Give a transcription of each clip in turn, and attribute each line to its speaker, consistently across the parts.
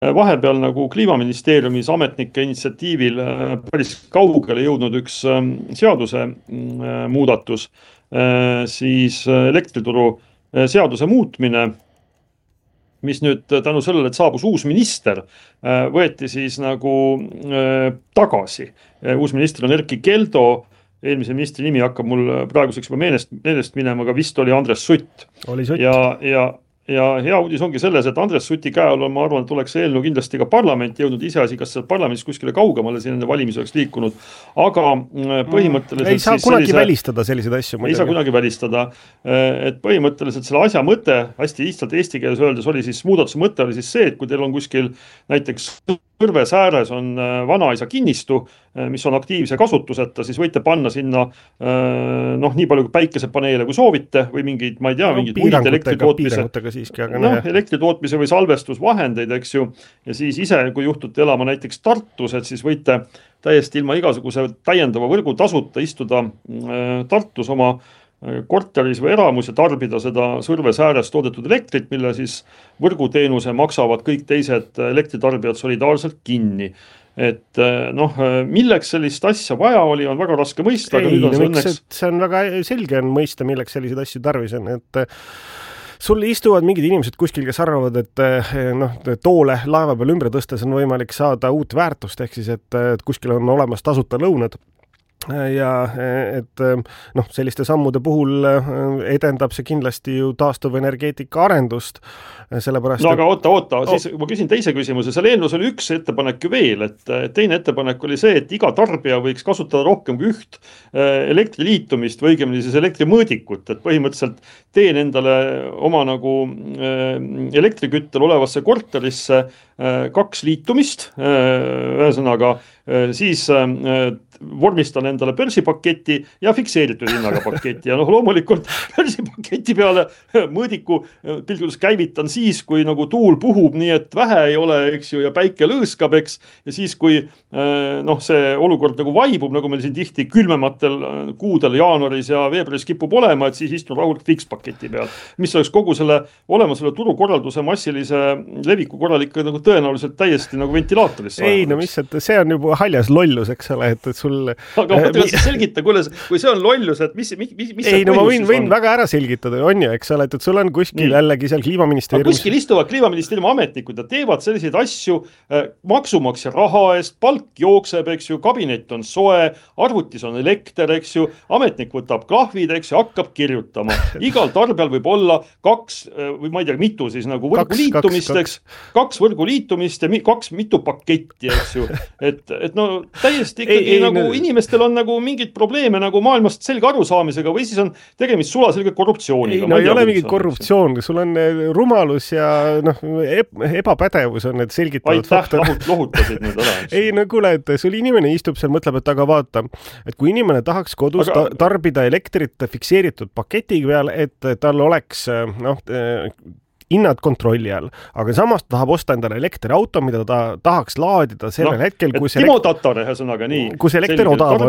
Speaker 1: vahepeal nagu kliimaministeeriumis ametnike initsiatiivil päris kaugele jõudnud üks seaduse muudatus, siis elektrituru seaduse muutmine, mis nüüd tänu sellele, et saabus uus minister, võeti siis nagu tagasi. Uus minister on Erkki Keldo, eelmise ministri nimi hakkab mul praeguseks juba meelest minema, aga vist oli Andres Sutt.
Speaker 2: Oli Sutt.
Speaker 1: Ja hea uudis ongi selles, et Andres Suti käe all on, ma arvan, et oleks eelnõu kindlasti ka parlamenti jõudnud, iseasi, kas seal parlamendis kuskile kaugemale siin enne valimisi oleks liikunud, aga põhimõtteliselt
Speaker 2: ei saa kunagi välistada selliseid asju.
Speaker 1: Ei saa kunagi välistada, et põhimõtteliselt selle asja mõte, hästi lihtsalt eesti keeles öeldes oli siis, muudatuse mõte oli siis see, et kui teil on kuskil näiteks Kõrves ääres on vanaisa kinnistu, mis on aktiivse kasutuseta, siis võite panna sinna nii palju kui päikesepaneele kui soovite või mingid, ma ei tea, mingid muid elektritootmise või salvestusvahendeid, eks ju, ja siis ise, kui juhtute elama näiteks Tartus, et siis võite täiesti ilma igasuguse täiendava võrgu tasuta istuda Tartus oma korteris või eramus ja tarbida seda Sõrves ääres toodetud elektrit, mille siis võrguteenuse maksavad kõik teised elektritarbijad solidaarselt kinni. Et milleks sellist asja vaja oli, on väga raske mõista.
Speaker 2: See on väga selge on mõista, milleks selliseid asju tarvis on, et sul istuvad mingid inimesed kuskil, kes arvavad, et toole laeva peal ümber tõstes on võimalik saada uut väärtust, ehk siis, et kuskil on olemas tasuta lõunad. Ja et selliste sammude puhul edendab see kindlasti ju taastuvenergeetika arendust, sellepärast
Speaker 1: aga oota, siis ma küsin teise küsimuse, seal eelnõus oli üks ettepanek ju veel, et teine ettepanek oli see, et iga tarbija võiks kasutada rohkem kui üht elektriliitumist või õigemini siis elektrimõõdikut, et põhimõtteliselt teen endale oma nagu elektriküttel olevasse korterisse 2 liitumist, ühesõnaga siis vormistan endale börsipaketi ja fikseeritud hinnaga paketi ja loomulikult börsipaketi peale mõõdiku pilgudes käivitan siis, kui nagu tuul puhub, nii et vähe ei ole, eks ju, ja päike lõõskab, eks, ja siis, kui see olukord nagu vaibub, nagu meil siin tihti külmematel kuudel jaanuaris ja veebruaris kipub olema, et siis istun rahulikult fikspaketi peal, mis oleks kogu selle olemasolu turukorralduse massilise leviku korral ikka nagu tõenäoliselt täiesti nagu ventilaatorisse.
Speaker 2: Ei, mis, et see on juba haljas lollus, eks ole, et sul
Speaker 1: aga selgita, kui see on lollus, et mis
Speaker 2: ei, ma võin väga ära selgitada, on ju, eks ole, et sul on kuskil jällegi seal kliimaministeeriumis.
Speaker 1: Kuskil istuvad kliimaministeeriumi ametnikud ja teevad selliseid asju maksumaksja raha eest, palk jookseb, eks ju, kabinet on soe, arvutis on elekter, eks ju, ametnik võtab klahvid, eks ju, hakkab kirjutama. Igal tarbijal võib olla 2 või ma ei tea, mitu siis nagu võrguliitumist, eks, 2 võrguliitumist ja 2 mitu paketti, eks ju, et täiesti ikkagi nagu inimestel on nagu mingid probleeme nagu maailmast selge arusaamisega või siis on tegemist sulaselge korruptsiooniga.
Speaker 2: Ei ole mingi korruptsioon, sul on rumalus ja ebapädevus on need selgitavad
Speaker 1: faktor. Lohutasid nüüd ära.
Speaker 2: Ei, kuule, et sul inimene istub seal, mõtleb, et aga vaata, et kui inimene tahaks kodus tarbida elektrit fikseeritud paketi peal, et tal oleks hinnad kontrolli all, aga samas tahab osta endale elektriauto, mida ta tahaks laadida sellel hetkel, kui
Speaker 1: Timo Tatar, ühesõnaga nii.
Speaker 2: Kus elekter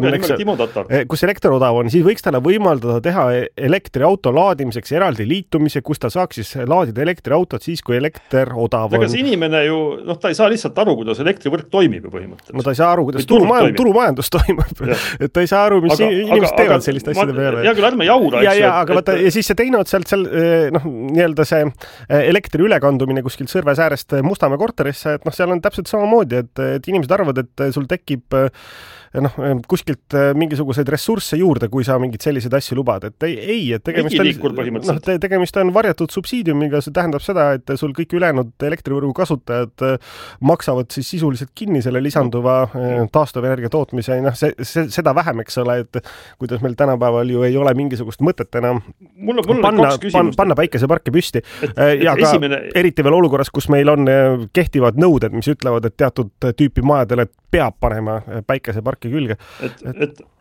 Speaker 2: odav on, siis võiks talle võimaldada teha elektriauto laadimiseks eraldi liitumise, kus ta saaks siis laadida elektriautot siis, kui elekter odav on.
Speaker 1: Aga see inimene ju, ta ei saa lihtsalt aru, kuidas elektrivõrk toimib ju põhimõtteliselt.
Speaker 2: No ta ei saa aru, kuidas turumajandus toimub. Et ta ei saa aru, mis inimesed teevad sellist asjade peale.
Speaker 1: Ja küll ärme jaura.
Speaker 2: Ja siis see teine otsalt seal, nii-öelda see elektri ülekandumine kuskilt Sõrves äärest Mustamäe korterisse, et seal on täpselt samamoodi, et inimesed arvavad, et sul tekib kuskilt mingisuguseid ressursse juurde, kui sa mingid selliseid asju lubad, et ei, et tegemist on varjatud subsiidiumiga, see tähendab seda, et sul kõik ülejäänud elektrivõrgu kasutajad maksavad siis sisuliselt kinni selle lisanduva taastuvenergia tootmise, seda vähem, eks ole, et kuidas meil tänapäeval ju ei ole mingisugust mõtet enam panna päikeseparke püsti ja ka eriti veel olukorras, kus meil on kehtivad nõuded, mis ütlevad, et teatud tüüpi majadele peab panema päikeseparki külge.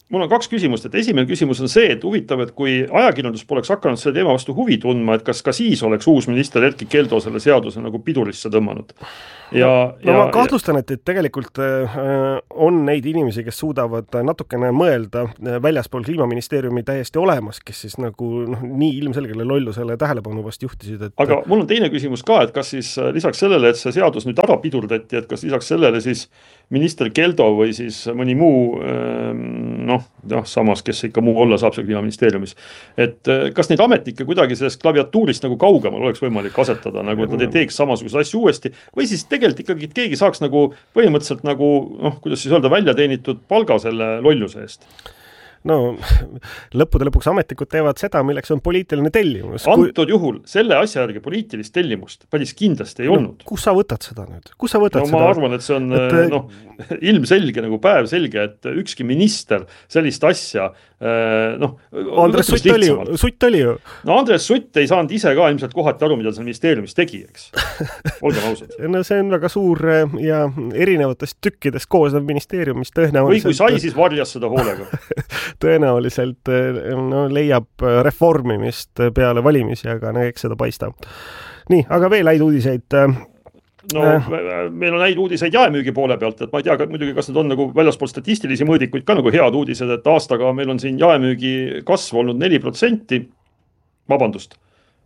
Speaker 1: mul on kaks küsimust, et esimene küsimus on see, et huvitav, et kui ajakirjandus poleks hakanud selle teema vastu huvi tundma, et kas ka siis oleks uus minister Erkki Keldo selle seaduse nagu pidurisse tõmmanud.
Speaker 2: Ma kahtlustan, et tegelikult on neid inimesi, kes suudavad natukene mõelda väljaspool Kliimaministeeriumi täiesti olemas, kes siis nagu nii ilmselgele lollusele tähelepanu vast juhtisid.
Speaker 1: Aga mul on teine küsimus ka, et kas siis lisaks sellele, et see seadus nüüd ära pidurdati, et kas lisaks sellele siis minister Keldo või siis mõni muu, samas, kes ikka muu olla saab seal Kliimaministeeriumis. Et kas neid ametnikke kuidagi sellest klaviatuurist nagu kaugemal oleks võimalik asetada, nagu et nad ei teeks samasuguse asju uuesti, või siis tegelikult ikkagi, et keegi saaks nagu põhimõtteliselt nagu, kuidas siis öelda, välja teenitud palga selle lolluse eest?
Speaker 2: No lõppude lõpuks ametnikud teevad seda, milleks on poliitiline tellimus.
Speaker 1: Antud juhul selle asja järgi poliitilist tellimust päris kindlasti ei olnud.
Speaker 2: Kus sa võtad seda nüüd? Kus sa võtad
Speaker 1: seda? Ma arvan, et see on ilmselge nagu päev selge, et ükski minister sellist asja
Speaker 2: Andres Sutt oli ju.
Speaker 1: No Andres Sutt ei saanud ise ka ilmselt kohati aru, mida seal ministeeriumis tegi, eks. Olgem ausad.
Speaker 2: No see on väga suur ja erinevatest tükkidest koosnev ministeeriumis tõenäoliselt.
Speaker 1: Või kui sai, siis varjas seda hoolega.
Speaker 2: Tõenäoliselt leiab reformimist peale valimisi, aga eks seda paista. Nii, aga veel häid uudiseid.
Speaker 1: Meil on häid uudiseid jaemüügi poole pealt, et ma ei tea muidugi, kas need on nagu väljaspool statistilisi mõõdikuid ka nagu head uudised, et aastaga meil on siin jaemüügi kasv olnud 4%, vabandust,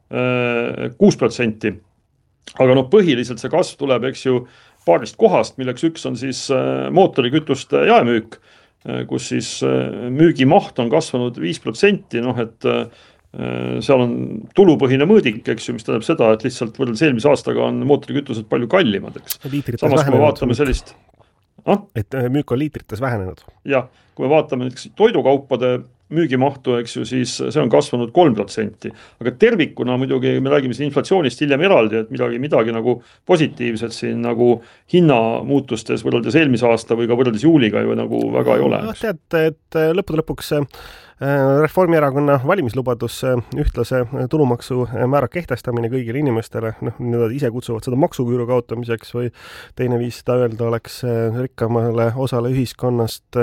Speaker 1: 6%. Aga põhiliselt see kasv tuleb, eks ju, paarist kohast, milleks üks on siis mootorikütuste jaemüük, kus siis müügimaht on kasvanud 5%, et seal on tulupõhine mõõdik, eks ju, mis tähendab seda, et lihtsalt võrreldes eelmise aastaga on mootorikütused palju kallimad, eks. Samas, kui me vaatame sellist...
Speaker 2: Et müük on liitrites vähenenud.
Speaker 1: Jah, kui me vaatame toidukaupade müügimahtu, eks ju, siis see on kasvanud 3%. Aga tervikuna muidugi me räägime siin inflatsioonist hiljem eraldi, et midagi nagu positiivset siin nagu hinnamuutustes võrreldes eelmise aasta või ka võrreldes juuliga ju nagu väga ei ole.
Speaker 2: Tead, et lõppude lõpuks Reformierakonna valimislubadus ühtlase tulumaksu määra kehtestamine kõigile inimestele, nad ise kutsuvad seda maksuküüru kaotamiseks või teine viis seda öelda oleks rikkamale osale ühiskonnast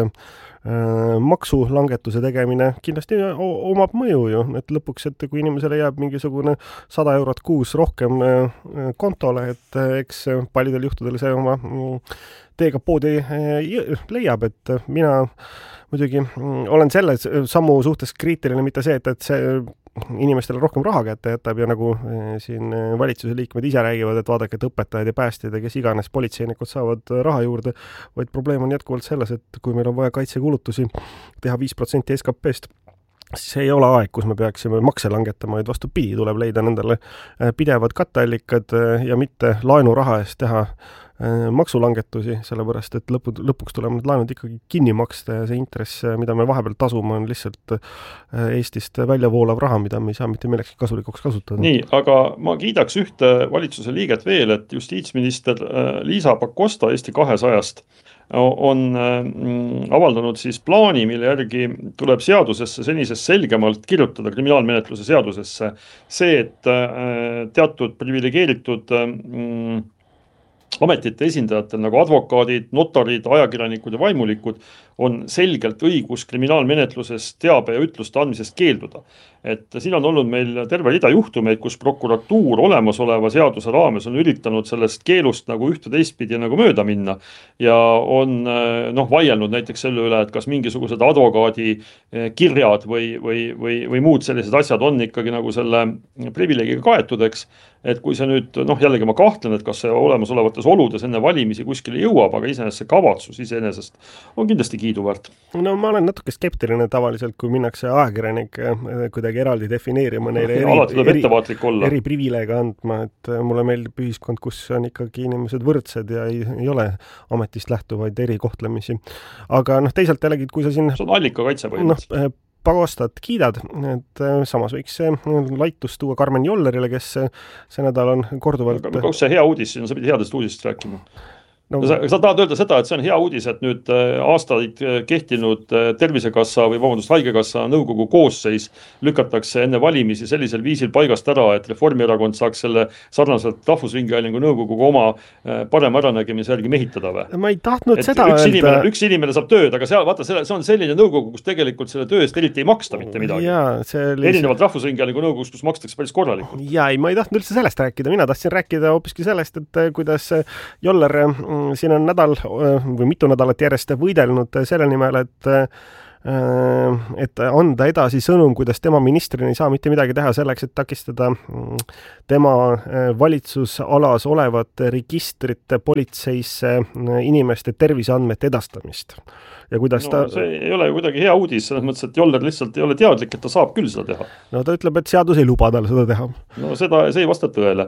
Speaker 2: maksulangetuse tegemine kindlasti omab mõju ju, et lõpuks, et kui inimesele jääb mingisugune 100 eurot kuus rohkem kontole, et eks paljudel juhtudel see oma teega poodi leiab, et mina muidugi olen selle sammu suhtes kriitiline, mitte see, et see inimestele rohkem raha kätte jätab ja nagu siin valitsuse liikmed ise räägivad, et vaadake, et õpetajad ja päästjad ja kes iganes politseinikud saavad raha juurde, vaid probleem on jätkuvalt selles, et kui meil on vaja kaitsekulutusi teha 5% SKP-st, siis ei ole aeg, kus me peaksime makse langetama, vaid vastupidi, tuleb leida nendele pidevad katteallikad ja mitte laenuraha eest teha maksulangetusi, sellepärast et lõpuks tuleb need laenud ikkagi kinni maksta ja see intress, mida me vahepeal tasume, on lihtsalt Eestist välja voolav raha, mida me ei saa mitte millekski kasulikuks kasutada.
Speaker 1: Nii, aga ma kiidaks ühte valitsuse liiget veel, et justiitsminister Liisa Pakosta Eesti 200-st on avaldanud siis plaani, mille järgi tuleb seadusesse senisest selgemalt kirjutada kriminaalmenetluse seadusesse see, et teatud privilegeeritud ametite esindajatel nagu advokaadid, notarid, ajakirjanikud ja vaimulikud on selgelt õigus kriminaalmenetluses teabe ja ütluste andmisest keelduda. Et siin on olnud meil terve rida juhtumeid, kus prokuratuur olemasoleva seaduse raames on üritanud sellest keelust nagu ühte teistpidi nagu mööda minna ja on vaielnud näiteks selle üle, et kas mingisugused advokaadi kirjad või muud sellised asjad on ikkagi nagu selle privileegiga kaetud, eks. Et kui see nüüd, jällegi ma kahtlen, et kas see olemasolevates oludes enne valimisi kuskile jõuab, aga iseenesest see kavatsus iseenesest on kindlasti kiiduväärt.
Speaker 2: No ma olen natuke skeptiline tavaliselt, kui minnakse ajakirjanik kuidagi eraldi defineerima neile eri privileege andma, et mulle meeldib ühiskond, kus on ikkagi inimesed võrdsed ja ei ole ametist lähtuvaid erikohtlemisi. Aga teisalt jällegi, kui sa siin...
Speaker 1: See on allikakaitse põhimõtteliselt.
Speaker 2: Pagostat kiidad, et samas võiks laitus tuua Karmen Jollerile, kes see nädal on korduvalt...
Speaker 1: Kus see hea uudis siin on, sa pidi headest uudist rääkima? No, sa tahad öelda seda, et see on hea uudis, et nüüd aastaid kehtinud Tervisekassa või Haigekassa nõukogu koosseis lükatakse enne valimisi sellisel viisil paigast ära, et Reformierakond saaks selle sarnaselt Rahvusringhäälingu nõukoguga oma parema äranägemise järgi mehitada või?
Speaker 2: Ma ei tahtnud seda öelda.
Speaker 1: Üks inimene saab tööd, aga seal, vaata, see on selline nõukogu, kus tegelikult selle töö eest eriti ei maksta mitte midagi. Erinevalt Rahvusringhäälingu nõukogus, kus makstakse päris korralikult.
Speaker 2: Ma ei tahtnud üldse sellest rääkida. Mina tahtsin rääkida hoopiski sellest, et kuidas Joller siin on nädal või mitu nädalat järjest võidelnud selle nimel, et anda edasi sõnum, kuidas tema ministrina ei saa mitte midagi teha selleks, et takistada tema valitsusalas olevat registrite politseisse inimeste terviseandmete edastamist. Ja kuidas
Speaker 1: see ei ole ju kuidagi hea uudis, selles mõttes, et Joller lihtsalt ei ole teadlik, et ta saab küll seda teha.
Speaker 2: No ta ütleb, et seadus ei luba tal seda teha.
Speaker 1: No see ei vasta tõele.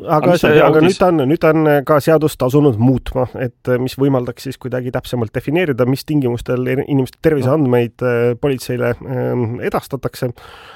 Speaker 2: Aga nüüd on ka seadus tasunud muutma, et mis võimaldaks siis kuidagi täpsemalt defineerida, mis tingimustel inimeste terviseandmeid politseile edastatakse.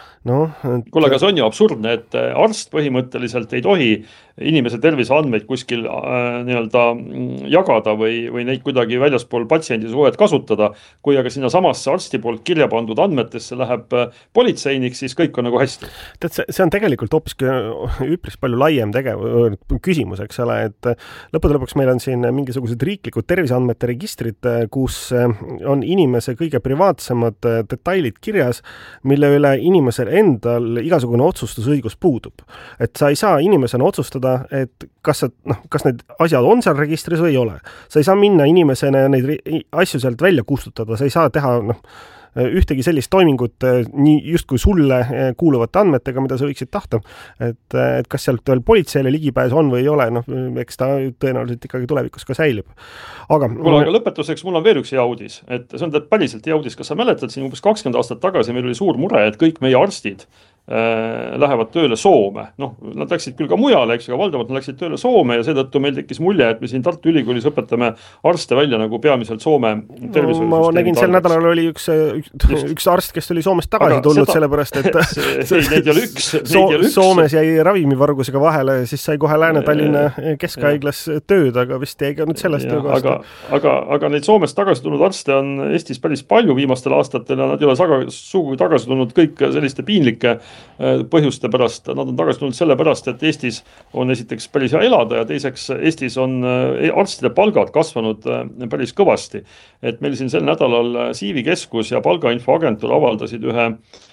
Speaker 1: Kuule, aga see on ju absurdne, et arst põhimõtteliselt ei tohi inimese terviseandmeid kuskil nii-öelda jagada või neid kuidagi väljaspool patsiendi suhet kasutada. Kui aga sinna samasse arsti poolt kirja pandud andmetesse läheb politseinik, siis kõik on nagu hästi.
Speaker 2: See on tegelikult hoopiski üpris palju laiem küsimus, eks ole, et lõppude lõpuks meil on siin mingisugused riiklikud terviseandmete registrid, kus on inimese kõige privaatsemad detailid kirjas, mille üle inimesel endal igasugune otsustusõigus puudub. Et sa ei saa inimesena otsustada, et kas need asjad on seal registris või ei ole. Sa ei saa minna inimesena neid asju sealt välja kustutada, sa ei saa teha ühtegi sellist toimingut nii justkui sulle kuuluvate andmetega, mida sa võiksid tahta. Et kas sealt veel politseile ligipääs on või ei ole, eks ta tõenäoliselt ikkagi tulevikus ka säilib. Aga
Speaker 1: lõpetuseks mul on veel üks hea uudis, et see on päriselt hea uudis. Kas sa mäletad, siin umbes 20 aastat tagasi meil oli suur mure, et kõik meie arstid lähevad tööle Soome. Nad läksid küll ka mujale, aga valdavalt nad läksid tööle Soome ja seetõttu meil tekkis mulje, et me siin Tartu Ülikoolis õpetame arste välja nagu peamiselt Soome tervishoiusüsteemi.
Speaker 2: Ma nägin sel nädalal oli üks arst, kes oli Soomest tagasi tulnud, sellepärast, et
Speaker 1: neid ei ole üks.
Speaker 2: Soomes jäi ravimivargusega vahele, siis sai kohe Lääne-Tallinna keskhaiglas tööd, aga vist jäi ka nüüd sellest töökohast.
Speaker 1: Aga neid Soomest tagasi tulnud arste on Eestis päris palju viimastel aastatel ja nad ei ole sugugi tagasi tulnud kõik selliste piinlike põhjuste pärast. Nad on tagasi tulnud selle pärast, et Eestis on esiteks päris hea elada ja teiseks Eestis on arstide palgad kasvanud päris kõvasti. Et meil siin sel nädalal Siivi keskus ja palgainfoagentuur avaldasid ühe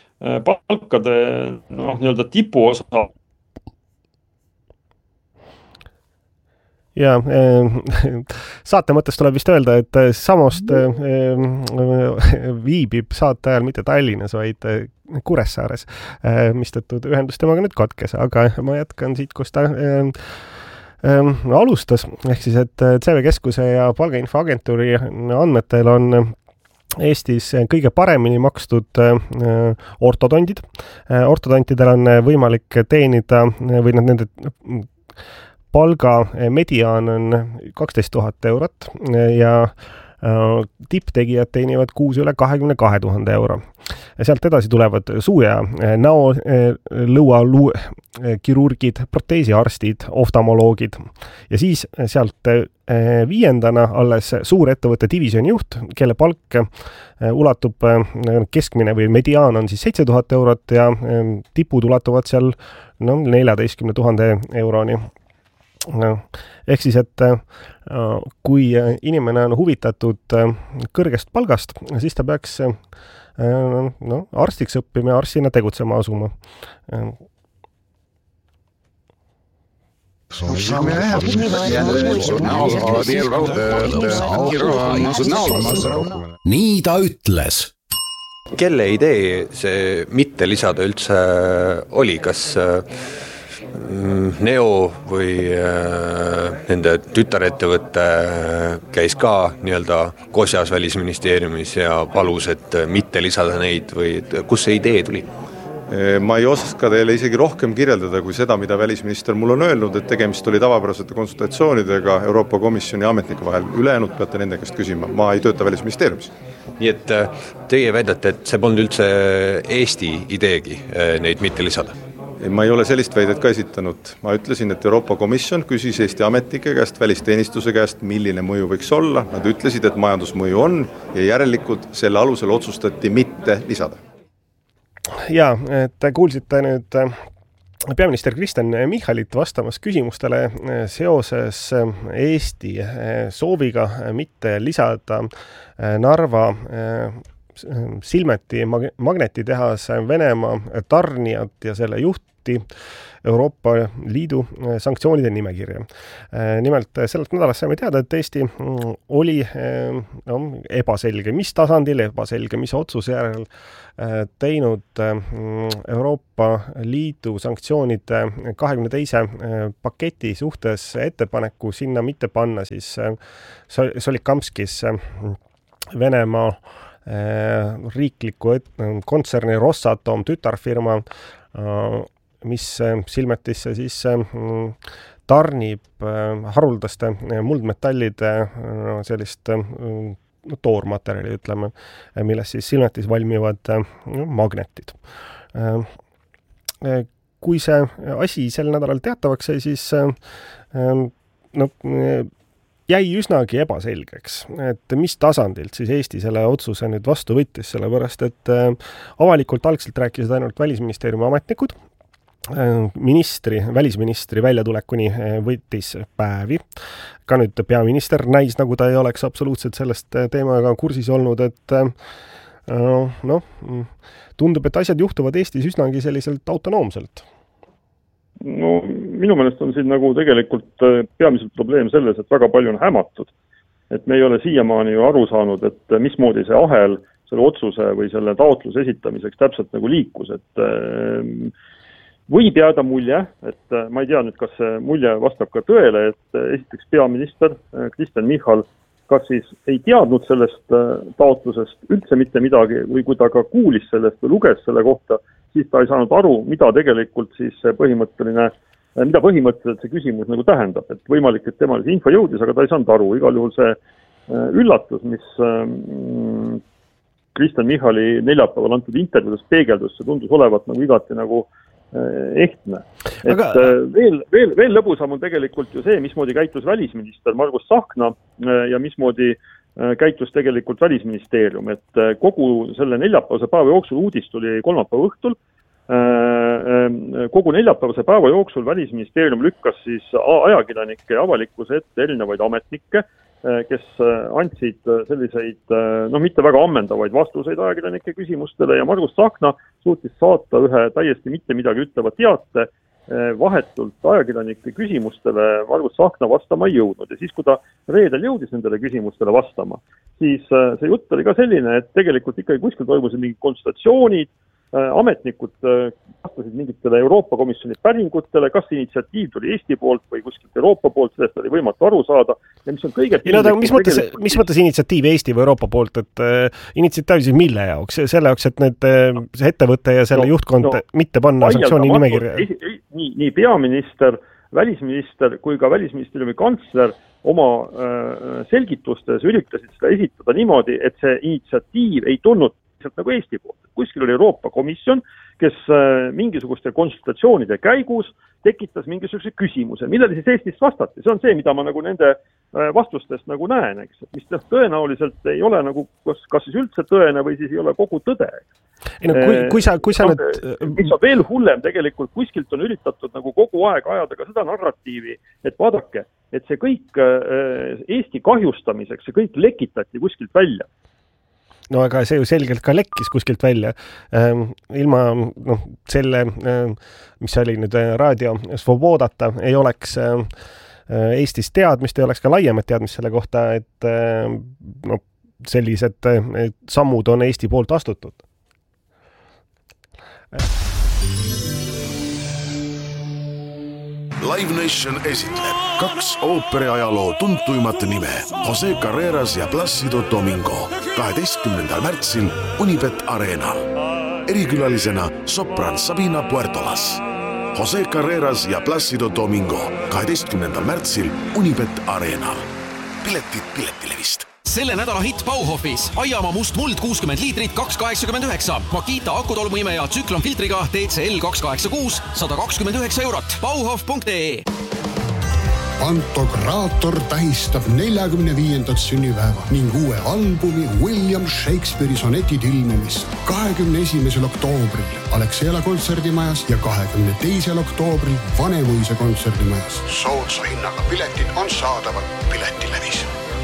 Speaker 1: palkade nii-öelda tipuosa.
Speaker 2: Ja saate mõttes tuleb vist öelda, et Samost viibib saate ajal mitte Tallinnas, vaid Kuressaares, mistõttu ühendus temaga nüüd katkes, aga ma jätkan siit, kus ta alustas. Ehk siis, et CV Keskuse ja palgainfoagentuuri andmetel on Eestis kõige paremini makstud ortodontid. Ortodontidel on võimalik teenida või nende palga mediaan on 12 000 eurot ja tipptegijad teenivad kuus üle 22 000 euro. Sealt edasi tulevad suu- ja näo lõualuu kirurgid, proteesiarstid, oftalmoloogid ja siis sealt viiendana alles suurettevõtte divisjoni juht, kelle palk ulatub keskmine või mediaan on siis 7 000 eurot ja tipud ulatuvad seal 14 000 euroni. Ehk siis, et kui inimene on huvitatud kõrgest palgast, siis ta peaks arstiks õppima ja arstina tegutsema asuma.
Speaker 3: Nii ta ütles.
Speaker 4: Kelle idee see mitte lisada üldse oli, kas Neo või nende tütarettevõtte käis ka nii-öelda kosjas välisministeeriumis ja palus, et mitte lisada neid või kus see idee tuli?
Speaker 5: Ma ei oska teile isegi rohkem kirjeldada kui seda, mida välisminister mul on öelnud, et tegemist oli tavapärasete konsultatsioonidega Euroopa Komisjoni ametnike vahel. Ülejäänud peate nende käest küsima. Ma ei tööta välisministeeriumis.
Speaker 4: Nii et teie väidate, et see polnud üldse Eesti ideegi neid mitte lisada?
Speaker 5: Ma ei ole sellist väidet ka esitanud. Ma ütlesin, et Euroopa Komisjon küsis Eesti ametnike käest, välisteenistuse käest, milline mõju võiks olla. Nad ütlesid, et majandusmõju on ja järelikult selle alusel otsustati mitte lisada.
Speaker 2: Ja, et kuulsite nüüd peaminister Kristen Michalit vastamas küsimustele seoses Eesti sooviga mitte lisada Narva Silmeti magnetitehase Venemaa tarnijat ja selle juhti Euroopa Liidu sanktsioonide nimekirja. Nimelt sellelt nädalast saime teada, et Eesti oli ebaselge, mis tasandil, ebaselge, mis otsuse järel teinud Euroopa Liidu sanktsioonide 22. paketi suhtes ettepaneku sinna mitte panna siis Solikamskis Venemaa riikliku kontserni Rosatom tütarfirma, mis Silmetisse siis tarnib haruldaste muldmetallide sellist toormaterjali, ütleme, milles siis Silmetis valmivad magnetid. Kui see asi sel nädalal teatavaks sai, siis jäi üsnagi ebaselgeks, et mis tasandilt siis Eesti selle otsuse nüüd vastu võttis, sellepärast et avalikult algselt rääkisid ainult Välisministeeriumi ametnikud, välisministri väljatulekuni võttis päevi. Ka nüüd peaminister näis, nagu ta ei oleks absoluutselt sellest teemaga kursis olnud, et tundub, et asjad juhtuvad Eestis üsnagi selliselt autonoomselt.
Speaker 1: No minu meelest on siin nagu tegelikult peamiselt probleem selles, et väga palju on hämatud. Et me ei ole siiamaani ju aru saanud, et mismoodi see ahel selle otsuse või selle taotluse esitamiseks täpselt nagu liikus. Et võib jääda mulje, et ma ei tea nüüd, kas see mulje vastab ka tõele, et esiteks peaminister Kristen Michal kas siis ei teadnud sellest taotlusest üldse mitte midagi või kui ta ka kuulis sellest või luges selle kohta, siis ta ei saanud aru, mida tegelikult siis mida põhimõtteliselt see küsimus nagu tähendab. Et võimalik, et temale see info jõudis, aga ta ei saanud aru. Igal juhul see üllatus, mis Kristen Michali neljapäeval antud intervjuudest peegeldus, see tundus olevat nagu igati nagu ehtne. Et veel lõbusam on tegelikult ju see, mismoodi käitus välisminister Margus Tsahkna ja mismoodi käitus tegelikult Välisministeerium, et kogu selle neljapäevase päeva jooksul uudis tuli kolmapäeva õhtul. Kogu neljapäevase päeva jooksul Välisministeerium lükkas siis ajakirjanike ja avalikkuse ette erinevaid ametnikke, kes andsid selliseid, mitte väga ammendavaid vastuseid ajakirjanike küsimustele ja Margus Tsahkna suutis saata ühe täiesti mitte midagi ütleva teate vahetult ajakirjanike küsimustele Margus Tsahkna vastama ei jõudnud. Ja siis, kui ta reedel jõudis nendele küsimustele vastama, siis see jutt oli ka selline, et tegelikult ikkagi kuskil toimusid mingid konsultatsioonid, ametnikud vastasid mingitele Euroopa Komisjoni päringutele, kas initsiatiiv tuli Eesti poolt või kuskilt Euroopa poolt, sellest oli võimatu aru saada. Ja mis on kõige
Speaker 2: mis mõttes initsiatiiv Eesti või Euroopa poolt, et initsiatiiv siis mille jaoks? Selle jaoks, et see ettevõte ja selle juhtkond mitte panna sanktsiooni nimekirja?
Speaker 1: Nii peaminister, välisminister kui ka Välisministeeriumi kantsler oma selgitustes üritasid seda esitada niimoodi, et see initsiatiiv ei tulnud nagu Eesti poolt. Kuskil oli Euroopa Komisjon, kes mingisuguste konsultatsioonide käigus tekitas mingisuguse küsimuse, millele siis Eestist vastati. See on see, mida ma nagu nende vastustest nagu näen, eks. Mis tõenäoliselt ei ole nagu, kas siis üldse tõene või siis ei ole kogu tõde.
Speaker 2: Kui sa
Speaker 1: mis on veel hullem tegelikult, kuskilt on üritatud nagu kogu aeg ajada ka seda narratiivi, et vaadake, et see kõik Eesti kahjustamiseks, see kõik lekitati kuskilt välja.
Speaker 2: No aga see ju selgelt ka lekkis kuskilt välja. Ilma selle, mis oli nüüd raadio Svobodata, ei oleks Eestis teadmist, ei oleks ka laiemat teadmist selle kohta, et sellised sammud on Eesti poolt astutud.
Speaker 3: Live Nation esitleb 2 ooperiajaloo tuntuimat nime Jose Carreras ja Plácido Domingo 12. märtsil Unibet Arenal. Erikülalisena sopran Sabina Puertolas. Jose Carreras ja Plácido Domingo 12. märtsil Unibet Arenal. Piletid Piletilevist.
Speaker 6: Selle nädala hitt Bauhofis. Aiamaa must muld 60 liitrit 2,89. Makita akutolmuime ja tsüklonfiltriga TCL 286 129 eurot. Bauhof.ee.
Speaker 7: Pantokraator tähistab 45. sünnipäeva ning uue albumi William Shakespeare'i sonetid ilmumist 21. oktoobril Alexela kontserdimajas ja 22. oktoobril Vanemuise kontserdimajas. Soodsa hinnaga piletid on saadaval Piletilevis.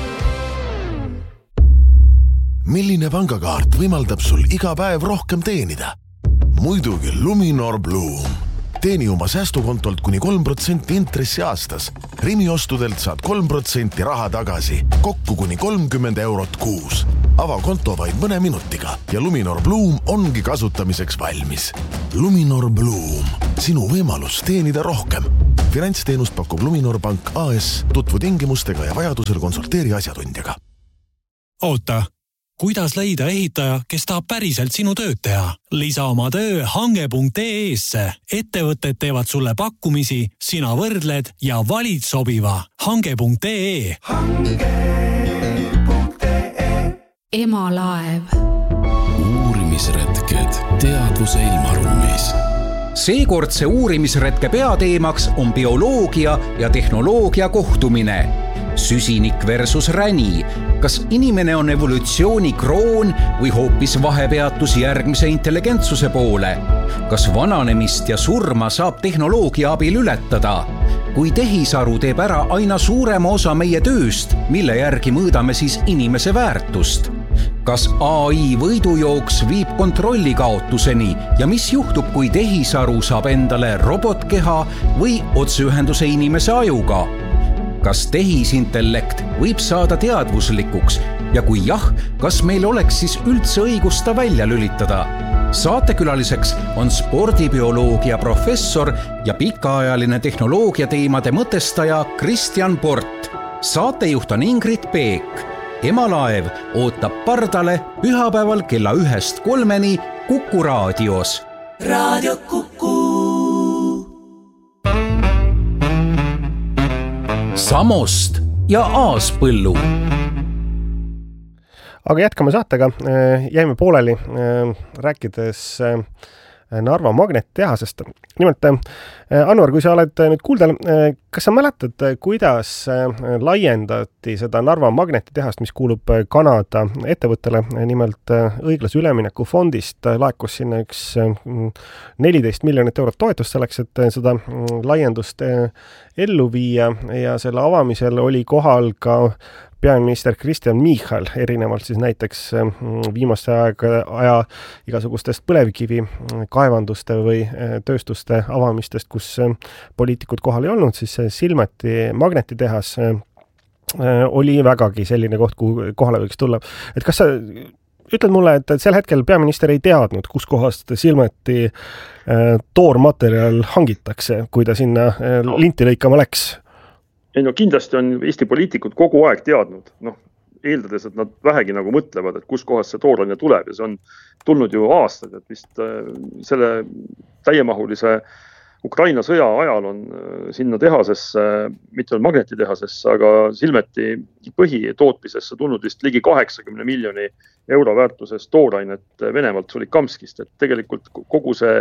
Speaker 3: Milline pangakaart võimaldab sul iga päev rohkem teenida? Muidugi Luminor Bloom. Teeni oma säästukontolt kuni 3% intressi aastas. Rimi ostudelt saad 3% raha tagasi, kokku kuni 30 eurot kuus. Ava konto vaid mõne minutiga ja Luminor Bloom ongi kasutamiseks valmis. Luminor Bloom. Sinu võimalus teenida rohkem. Finantsteenust pakub Luminor Pank AS. Tutvu tingimustega ja vajadusel konsulteeri asjatundjaga.
Speaker 8: Oota. Kuidas leida ehitaja, kes tahab päriselt sinu tööd teha? Lisa oma töö hange.ee-sse. Ettevõtted teevad sulle pakkumisi, sina võrdled ja valid sobiva. Hange.ee.
Speaker 9: Emalaev.
Speaker 10: Uurimisretked teadvuse ilmaruumis. Seekordse uurimisretke peateemaks on bioloogia ja tehnoloogia kohtumine. Süsinik versus räni. Kas inimene on evolutsiooni kroon või hoopis vahepeatus järgmise intelligentsuse poole? Kas vananemist ja surma saab tehnoloogia abil ületada? Kui tehisaru teeb ära aina suurema osa meie tööst, mille järgi mõõdame siis inimese väärtust? Kas AI võidujooks viib kontrolli kaotuseni ja mis juhtub, kui tehisaru saab endale robotkeha või otseühenduse inimese ajuga? Kas tehisintellekt võib saada teadvuslikuks ja kui jah, kas meil oleks siis üldse õigus ta välja lülitada? Saatekülaliseks on spordibioloogia professor ja pikaajaline tehnoloogia teemade mõtestaja Kristjan Port. Saatejuht on Ingrid Peek. Emalaev ootab pardale pühapäeval kella 1-3 Kuku raadios.
Speaker 9: Raadio Kuku.
Speaker 10: Samost ja Aaspõllu.
Speaker 2: Aga jätkame saatega. Jäime pooleli rääkides Narva magnetitehasest. Nimelt, Anvar, kui sa oled nüüd kuuldel, kas sa mäletad, kuidas laiendati seda Narva magnetitehast, mis kuulub Kanada ettevõttele, nimelt õiglase ülemineku fondist laekus sinna üks 14 miljonit eurot toetust selleks, et seda laiendust ellu viia ja selle avamisel oli kohal ka peaminister Kristen Michal, erinevalt siis näiteks viimaste aja igasugustest põlevkivi kaevanduste või tööstuste avamistest, kus poliitikud kohal ei olnud, siis Silmeti magnetitehas oli vägagi selline koht, kuhu kohale võiks tulla. Et kas sa ütled mulle, et sel hetkel peaminister ei teadnud, kus kohast Silmeti toormaterjal hangitakse, kui ta sinna linti lõikama läks?
Speaker 1: Ei, no kindlasti on Eesti poliitikud kogu aeg teadnud, eeldades, et nad vähegi nagu mõtlevad, et kus kohast see tooraine tuleb ja see on tulnud ju aastaid, et vist selle täiemahulise Ukraina sõja ajal on sinna tehasesse, mitte magnetitehasesse, aga Silmeti põhitootmisesse tulnud vist ligi 80 miljoni euro väärtuses toorainet Venemaalt Solikamskist, et tegelikult kogu see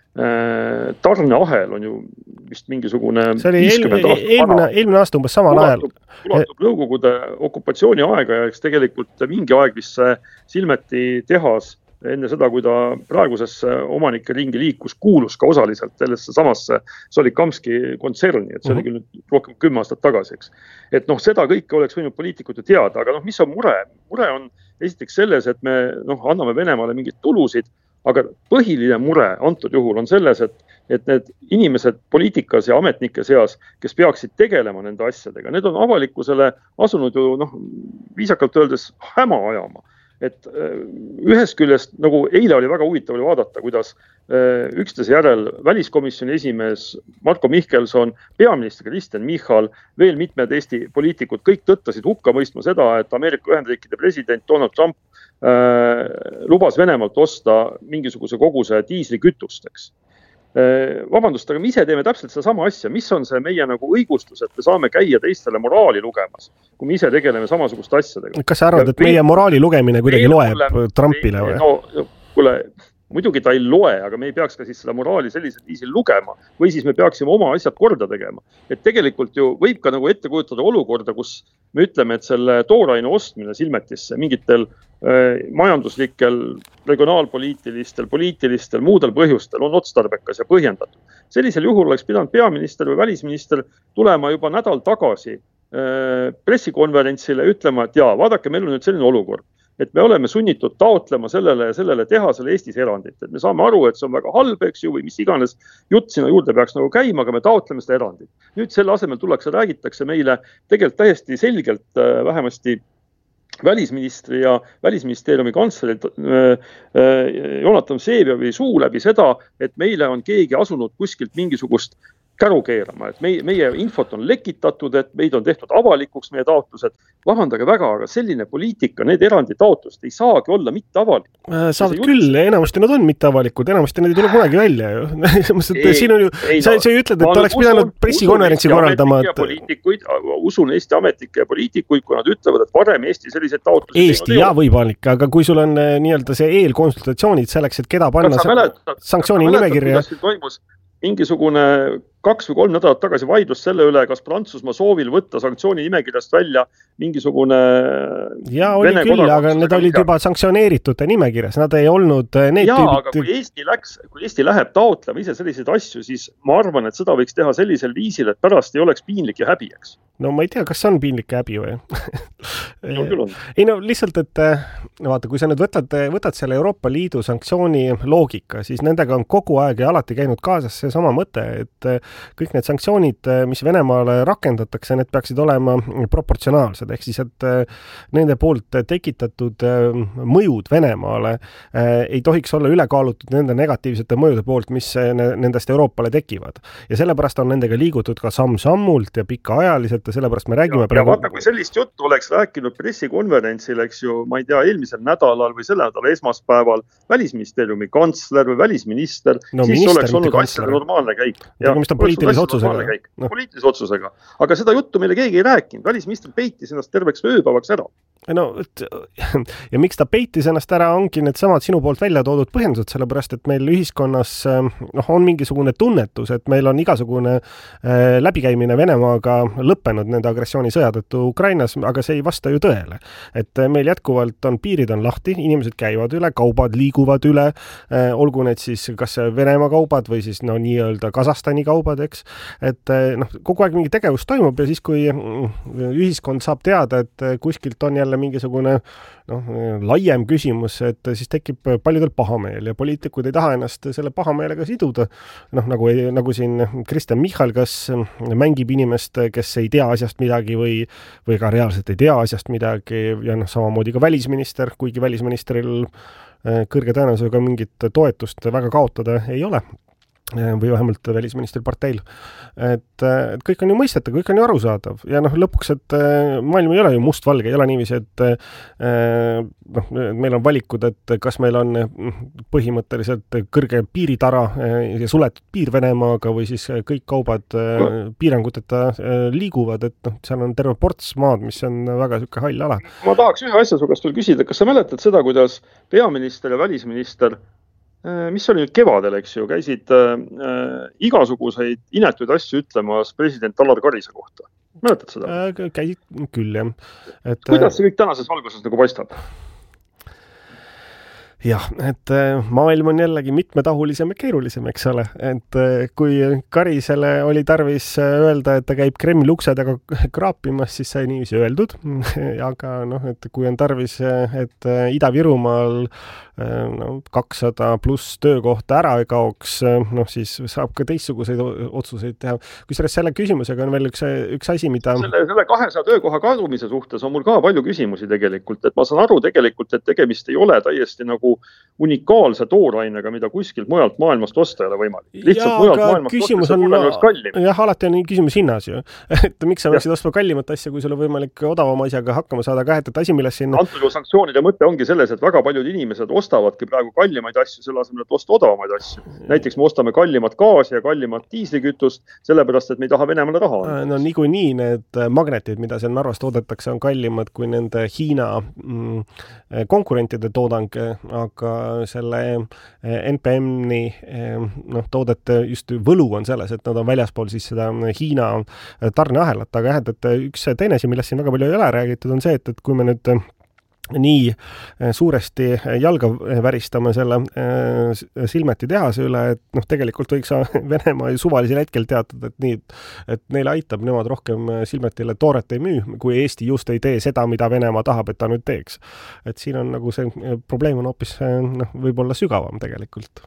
Speaker 1: tarneahel on ju vist mingisugune 50
Speaker 2: eelmine aasta umbes samal ajal.
Speaker 1: Ulatub Nõukogude okupatsiooni aega ja eks tegelikult mingi aeg vist see Silmeti tehas enne seda, kui ta praegusesse omanike ringi liikus, kuulus ka osaliselt sellesse samasse Solikamski kontserni, et see oli küll rohkem 10 aastat tagasi, eks. Et seda kõike oleks võinud poliitikud ju teada, aga mis on mure? Mure on esiteks selles, et me anname Venemaale mingid tulusid, aga põhiline mure antud juhul on selles, et need inimesed poliitikas ja ametnike seas, kes peaksid tegelema nende asjadega, need on avalikkusele asunud ju viisakalt öeldes häma ajama. Et ühest küljest, nagu eile oli väga huvitav vaadata, kuidas üksteise järel väliskomisjoni esimees Marko Mihkelson, peaminister Kristen Michal, veel mitmed Eesti poliitikud, kõik tõttasid hukka mõistma seda, et Ameerika Ühendriikide president Donald Trump lubas Venemaalt osta mingisuguse koguse diislikütusteks. vabandust, aga me ise teeme täpselt seda sama asja, mis on see meie nagu õigustus, et me saame käia teistele moraali lugemas, kui me ise tegeleme samasuguste asjadega.
Speaker 2: Kas sa arvad, et meie moraali lugemine kuidagi loeb Trumpile või?
Speaker 1: No, kuule, muidugi ta ei loe, aga me ei peaks ka siis seda moraali sellisel viisil lugema või siis me peaksime oma asjad korda tegema. Et tegelikult ju võib ka nagu ette kujutada olukorda, kus me ütleme, et selle tooraine ostmine silmetisse mingitel majanduslikel, regionaalpoliitilistel, poliitilistel, muudel põhjustel on otstarbekas ja põhjendatud. Sellisel juhul oleks pidanud peaminister või välisminister tulema juba nädal tagasi pressikonverentsile ütlema, et jaa, vaadake, meil on nüüd selline olukord, et me oleme sunnitud taotlema sellele tehasele Eestis erandit. Et me saame aru, et see on väga halb, eks ju, või mis iganes jutt sinna juurde peaks nagu käima, aga me taotleme seda erandit. Nüüd selle asemel räägitakse meile tegelikult täiesti selgelt vähemasti välisministri ja välisministeeriumi kantsleri Jonathan Vseviov suu läbi seda, et meile on keegi asunud kuskilt mingisugust käru keerama, et meie infot on lekitatud, et meid on tehtud avalikuks meie taotlused. Vabandage väga, aga selline poliitika, need erandi taotlust ei saagi olla mitte avalik.
Speaker 2: Saavad küll, enamasti nad on mitte avalikud, enamasti nad ei tule kunagi välja ju. Siin on ju, sa ju ütled, et oleks pidanud pressikonverentsi korraldama.
Speaker 1: Usun Eesti ametlikke ja poliitikuid, kui nad ütlevad, et varem Eesti selliseid taotlusi
Speaker 2: Eesti ja võimalik, aga kui sul on nii-öelda see eelkonsultatsioonid selleks, et keda panna sanktsiooni nimekirja.
Speaker 1: Mingisugune 2 või 3 nädalat tagasi vaidlus selle üle, kas Prantsusmaa soovil võtta sanktsiooni nimekirjast välja mingisugune
Speaker 2: ja oli küll, aga need olid juba sanktsioneeritute nimekirjas, nad ei olnud need
Speaker 1: aga kui Eesti läheb taotlema ise selliseid asju, siis ma arvan, et seda võiks teha sellisel viisil, et pärast ei oleks piinlik ja häbi, eks.
Speaker 2: No ma ei tea, kas on piinlik ja häbi või? Ei no lihtsalt, et vaata, kui sa nüüd võtad selle Euroopa Liidu sanktsiooni loogika, siis nendega on kogu aeg ja alati käinud kaasas see sama mõte, et kõik need sanktsioonid, mis Venemaale rakendatakse, need peaksid olema proportsionaalsed, ehk siis, et nende poolt tekitatud mõjud Venemaale ei tohiks olla ülekaalutud nende negatiivsete mõjude poolt, mis nendest Euroopale tekivad. Ja sellepärast on nendega liigutud ka samm-sammult ja pikaajaliselt ja sellepärast me räägime
Speaker 1: praegu. Vaata, kui sellist juttu oleks rääkinud pressikonverentsil, eks ju, ma ei tea, eelmisel nädalal või selle nädala esmaspäeval välisministeeriumi kantsler või välisminister, siis oleks olnud asjade normaalne käik.
Speaker 2: Poliitilise otsusega.
Speaker 1: Poliitilise otsusega. Aga seda juttu meile keegi ei rääkinud. Välisminister peitis ennast terveks ööpäevaks ära.
Speaker 2: No, ja miks ta peitis ennast ära, ongi need samad sinu poolt välja toodud põhjendused, sellepärast, et meil ühiskonnas on mingisugune tunnetus, et meil on igasugune läbikäimine Venemaaga lõppenud nende agressioonisõja tõttu Ukrainas, aga see ei vasta ju tõele. Et meil jätkuvalt on piirid on lahti, inimesed käivad üle, kaubad liiguvad üle, olgu need siis kas Venemaa kaubad või siis nii-öelda Kasahstani kaubad, eks. Et kogu aeg mingi tegevus toimub ja siis, kui ühiskond saab teada, et kuskilt on jälle mingisugune laiem küsimus, et siis tekib paljudel pahameel ja poliitikud ei taha ennast selle pahameelega siduda. Nagu siin Kristen Michal, kas mängib inimest, kes ei tea asjast midagi või ka reaalselt ei tea asjast midagi ja samamoodi ka välisminister, kuigi välisministril kõrge tõenäosusega mingit toetust väga kaotada ei ole või vähemalt välisministri parteil. Et kõik on ju mõistetav, kõik on ju arusaadav ja lõpuks, et maailm ei ole ju mustvalge, ei ole niiviisi, et meil on valikud, et kas meil on põhimõtteliselt kõrge piiritara ja suletud piir Venemaaga või siis kõik kaubad piiranguteta liiguvad, et seal on terve ports maad, mis on väga sükke hall ala.
Speaker 1: Ma tahaks ühe asja su käest veel küsida, kas sa mäletad seda, kuidas peaminister ja välisminister mis oli nüüd kevadel, eks ju, käisid igasuguseid inetuid asju ütlemas president Alar Karise kohta. Mäletad seda?
Speaker 2: Käisid küll, jah.
Speaker 1: Kuidas see kõik tänases valguses nagu paistab?
Speaker 2: Jah, et maailm on jällegi mitmetahulisem ja keerulisem, eks ole. Et kui Karisele oli tarvis öelda, et ta käib Kremli uksedega kraapimas, siis sai niiviisi öeldud. Aga et kui on tarvis, et Ida-Virumaal 200 pluss töökohta ära ei kaoks, siis saab ka teistsuguseid otsuseid teha. Kusjuures selle küsimusega on veel üks asi, mida...
Speaker 1: Selle 200 töökoha kadumise suhtes on mul ka palju küsimusi tegelikult, et ma saan aru tegelikult, et tegemist ei ole täiesti nagu unikaalse toorainega, mida kuskilt mujalt maailmast osta ei ole võimalik. Lihtsalt mujalt maailmast osta on kallim.
Speaker 2: Jah, alati on küsimus hinnas ju. Et miks sa võiksid ostma kallimat asja, kui sul on võimalik odavama asjaga hakkama saada, aga et asi, milles siin...
Speaker 1: Antud sanktsioonide mõte ongi selles, et väga paljud inimesed ostavadki praegu kallimaid asju, selle asemel, et osta odavamaid asju. Näiteks me ostame kallimat gaasi ja kallimat diislikütust, sellepärast, et me ei taha Venemaale raha anda.
Speaker 2: No niikuinii need magnetid, mida seal Narvas toodetakse, on kallimad kui nende Hiina konkurentide toodang, aga selle NPM-i toodete just võlu on selles, et nad on väljaspool siis seda Hiina tarneahelat, aga jah, et üks teine asi, millest siin väga palju ei ole räägitud, on see, et kui me nüüd nii suuresti jalga väristame selle Silmeti tehase üle, et tegelikult võiks Venemaa suvalisel hetkel teatada, et neile aitab, nemad rohkem Silmetile tooret ei müü, kui Eesti just ei tee seda, mida Venemaa tahab, et ta nüüd teeks. Et siin on nagu see probleem on hoopis võib-olla sügavam tegelikult.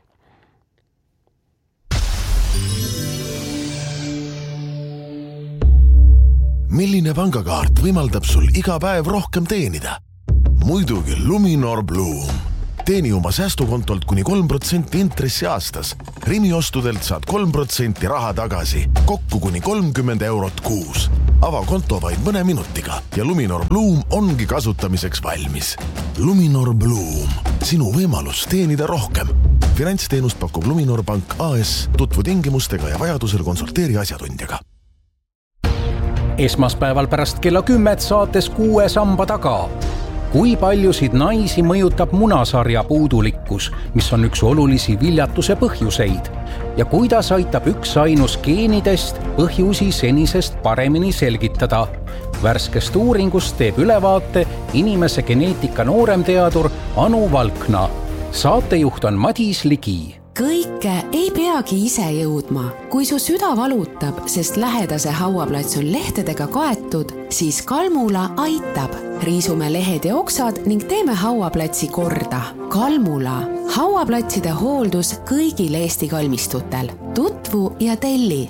Speaker 3: Milline pangakaart võimaldab sul iga päev rohkem teenida? Muidugi Luminor Bloom. Teeni oma säästukontolt kuni 3% intressi aastas. Rimi ostudelt saad 3% raha tagasi, kokku kuni 30 eurot kuus. Ava konto vaid mõne minutiga ja Luminor Bloom ongi kasutamiseks valmis. Luminor Bloom. Sinu võimalus teenida rohkem. Finantsteenust pakub Luminor Pank AS. Tutvu tingimustega ja vajadusel konsulteeri asjatundjaga.
Speaker 10: Esmaspäeval pärast kella 10 saates 6 samba taga. Kui paljusid naisi mõjutab munasarja puudulikkus, mis on üks olulisi viljatuse põhjuseid? Ja kuidas aitab üks ainus geenidest põhjusi senisest paremini selgitada? Värskest uuringust teeb ülevaate inimese geneetika nooremteadur Anu Valkna. Saatejuht on Madis Ligi.
Speaker 11: Kõike ei peagi ise jõudma. Kui su süda valutab, sest lähedase hauaplats on lehtedega kaetud, siis Kalmula aitab. Riisume lehed ja oksad ning teeme hauaplatsi korda. Kalmula. Hauaplatside hooldus kõigil Eesti kalmistutel. Tutvu ja telli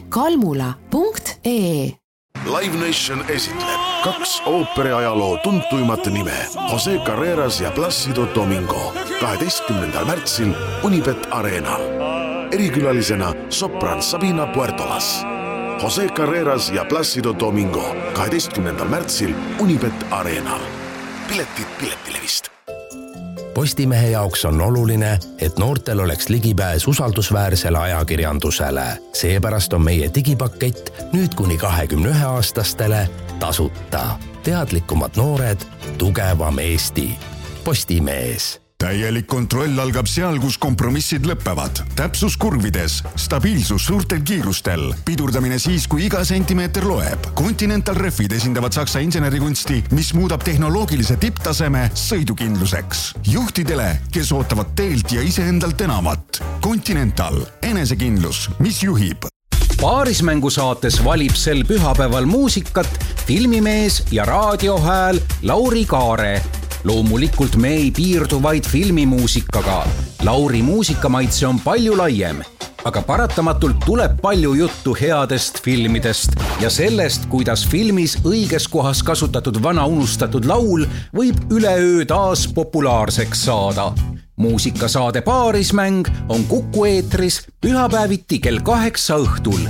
Speaker 11: kalmula.ee.
Speaker 3: Live Nation esitleb 2 ooperiajaloo tuntuimat nime Jose Carreras ja Placido Domingo 12. märtsil Unibet Arenal. Erikülalisena sopran Sabina Puertolas. Jose Carreras ja Placido Domingo 12. märtsil Unibet Arenal. Piletid Piletilevist.
Speaker 12: Postimehe jaoks on oluline, et noortel oleks ligipääs usaldusväärsele ajakirjandusele. Seepärast on meie digipakett nüüd kuni 21-aastastele tasuta. Teadlikumad noored, tugevam Eesti. Postimees.
Speaker 13: Täielik kontroll algab seal, kus kompromissid lõppevad. Täpsus kurvides, stabiilsus suurtel kiirustel, pidurdamine siis, kui iga sentimeeter loeb. Continental Refid esindavad Saksa insenerikunsti, mis muudab tehnoloogilise tipptaseme sõidukindluseks. Juhtidele, kes ootavad teelt ja iseendalt enamat. Continental, enesekindlus, mis juhib.
Speaker 10: Paarismängusaates valib sel pühapäeval muusikat filmimees ja raadiohääl Lauri Kaare. Loomulikult me ei piirdu vaid filmimuusikaga. Lauri muusikamaitse on palju laiem, aga paratamatult tuleb palju juttu headest filmidest ja sellest, kuidas filmis õiges kohas kasutatud vana unustatud laul võib üleöö taas populaarseks saada. Muusikasaade Paarismäng on Kuku eetris pühapäeviti kell 8 õhtul.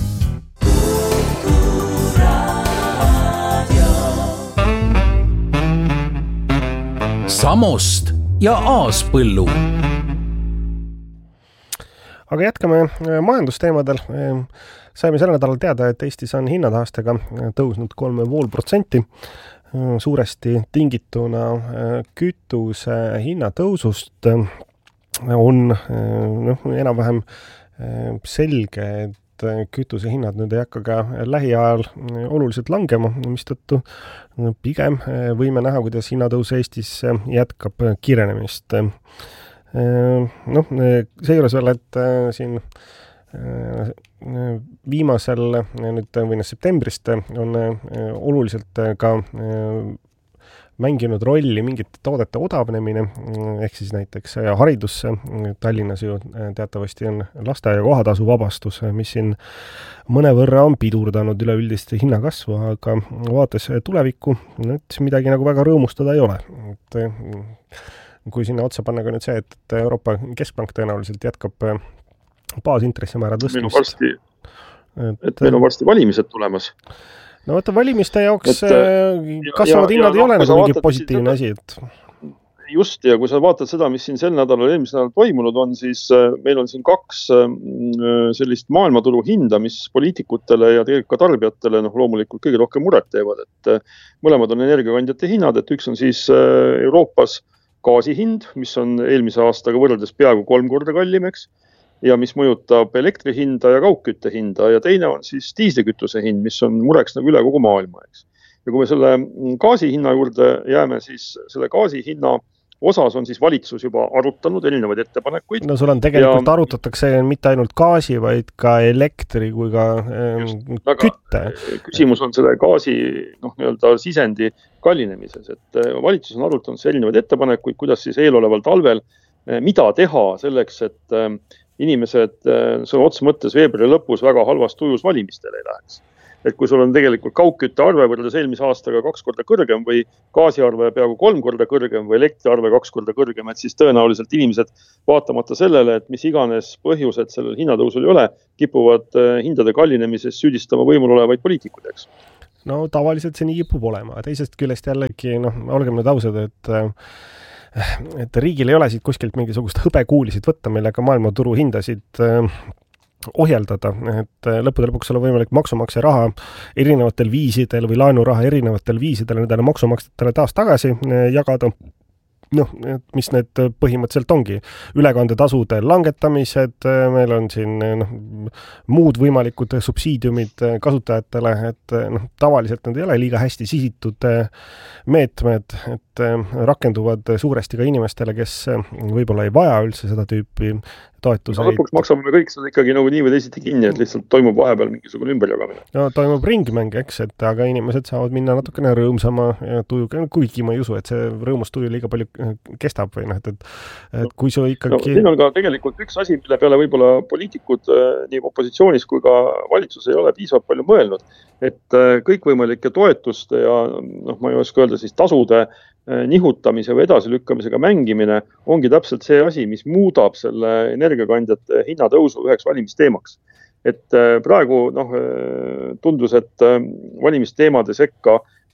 Speaker 10: Samost ja Aaspõllu.
Speaker 2: Aga jätkame majandusteemadel. Saime selle nädalal teada, et Eestis on hinnataastega tõusnud 3,5%. Suuresti tingituna kütuse hinnatõusust on enam-vähem selge, et kütuse hinnad nüüd ei hakka ka lähiajal oluliselt langema, mistõttu pigem võime näha, kuidas hinnatõus Eestis jätkab kiirenemist. Seejuures veel, et siin viimasel nüüd septembrist on oluliselt ka mänginud rolli mingite toodete odavnemine, ehk siis näiteks haridusse. Tallinnas ju teatavasti on lasteaia kohatasu vabastus, mis siin mõnevõrra on pidurdanud üleüldist hinnakasvu, aga vaates tulevikku, midagi nagu väga rõõmustada ei ole. Kui sinna otsa panna ka nüüd see, et Euroopa Keskpank tõenäoliselt jätkab baasintressimäära tõstmist.
Speaker 1: Meil on varsti valimised tulemas.
Speaker 2: No vaata, valimiste jaoks kasvavad hinnad ei ole nagu mingi positiivne asi, et...
Speaker 1: Just, ja kui sa vaatad seda, mis siin sel nädalal, eelmisel nädalal toimunud on, siis meil on siin 2 sellist maailmaturu hinda, mis poliitikutele ja tegelikult ka tarbijatele loomulikult kõige rohkem muret teevad, et mõlemad on energiakandjate hinnad, et üks on siis Euroopas gaasi hind, mis on eelmise aastaga võrreldes peaaegu 3 korda kallim, eks, ja mis mõjutab elektri hinda ja kaugkütte hinda, ja teine on siis diislikütuse hind, mis on mureks üle kogu maailma, eks. Ja kui me selle gaasi hinna juurde jääme, siis selle gaasi hinna osas on siis valitsus juba arutanud erinevaid ettepanekuid.
Speaker 2: No sul on tegelikult arutatakse mitte ainult gaasi, vaid ka elektri kui ka kütte.
Speaker 1: Küsimus on selle gaasi sisendi kallinemises, et valitsus on arutanud erinevaid ettepanekuid, kuidas siis eeloleval talvel, mida teha selleks, et inimesed sõna otsa mõttes veebruari lõpus väga halvas tujus valimistele ei läheks. Et kui sul on tegelikult kaugkütte arve võrreldes eelmise aastaga 2 korda kõrgem või gaasiarve peaaegu 3 korda kõrgem või elektriarve 2 korda kõrgem, et siis tõenäoliselt inimesed vaatamata sellele, et mis iganes põhjused sellel hinnatõusul ei ole, kipuvad hindade kallinemises süüdistama võimul olevaid poliitikuid, eks.
Speaker 2: No tavaliselt see nii kipub olema. Teisest küljest jällegi, olgem nüüd ausad, et riigil ei ole siit kuskilt mingisugust hõbekuulisid võtta, millega maailmaturu hindasid ohjeldada, et lõppude lõpuks olla võimalik maksumaksja raha erinevatel viisidel või laenuraha erinevatel viisidel nendele maksumaksjatele taas tagasi jagada. Mis need põhimõtteliselt ongi. Ülekandetasude langetamised, meil on siin muud võimalikud subsiidiumid kasutajatele, et tavaliselt need ei ole liiga hästi sihitud meetmed, et rakenduvad suuresti ka inimestele, kes võib-olla ei vaja üldse seda tüüpi toetuseid.
Speaker 1: Lõpuks maksame me kõik seda ikkagi nii või teisiti kinni, et lihtsalt toimub vahepeal mingisugune ümberjagamine.
Speaker 2: No toimub ringmäng, eks, et aga inimesed saavad minna natukene rõõmsama tujuga, kuigi ma ei usu, et see rõõmus tuju liiga palju kestab või et kui su ikkagi...
Speaker 1: Siin on ka tegelikult üks asi, mille peale võib-olla poliitikud nii opositsioonis kui ka valitsus ei ole piisavalt palju mõelnud, et kõikvõimalike toetuste ja ma ei oska öelda siis tasude nihutamise või edasilükkamisega mängimine ongi täpselt see asi, mis muudab selle energiakandjate hinnatõusu üheks valimisteemaks. Et praegu tundus, et valimisteemade sekka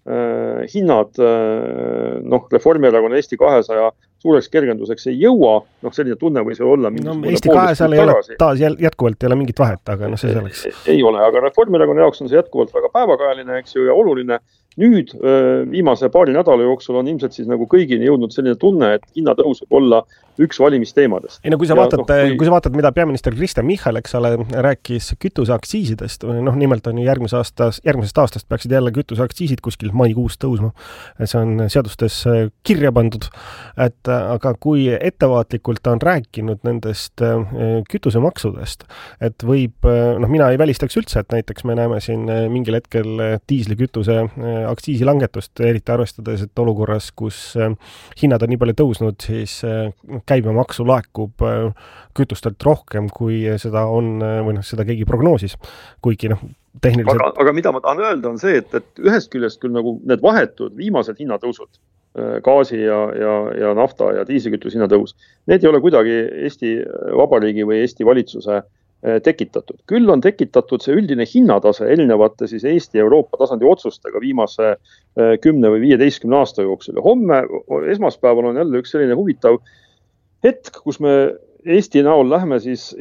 Speaker 1: hinnad Reformierakonna Eesti 200 suureks kergenduseks ei jõua, selline tunne võis olla
Speaker 2: Eesti 200 ei ole taas jätkuvalt ei ole mingit vahet, aga see selleks.
Speaker 1: Ei ole, aga Reformierakonna jaoks on see jätkuvalt väga päevakajaline, eks ju, ja oluline. Nüüd viimase paari nädala jooksul on ilmselt siis kõigini jõudnud selline tunne, et hinnatõus võib olla üks valimisteemadest.
Speaker 2: Ei, kui sa vaatad, mida peaminister Kristen Michal, eks ole, rääkis kütuseaktsiisidest, nimelt on ju järgmisest aastast peaksid jälle kütuseaktsiisid kuskil maikuus tõusma. See on seadustes kirja pandud, et aga kui ettevaatlikult on rääkinud nendest kütusemaksudest, et võib, mina ei välistaks üldse, et näiteks me näeme siin mingil hetkel diislikütuse aktsiisilangetust, eriti arvestades, et olukorras, kus hinnad on nii palju tõusnud, siis käibemaksu laekub kütustelt rohkem, kui seda on, või seda keegi prognoosis, kuigi tehniliselt...
Speaker 1: Aga mida ma tahan öelda on see, et ühest küljest küll need vahetud viimased hinnatõusud, gaasi ja nafta ja diislikütuse hinnatõus, need ei ole kuidagi Eesti Vabariigi või Eesti valitsuse tekitatud. Küll on tekitatud see üldine hinnatase erinevate siis Eesti ja Euroopa tasandi otsustega viimase 10 või 15 aasta jooksul. Homme, esmaspäeval on jälle üks selline huvitav hetk, kus me Eesti näol lähme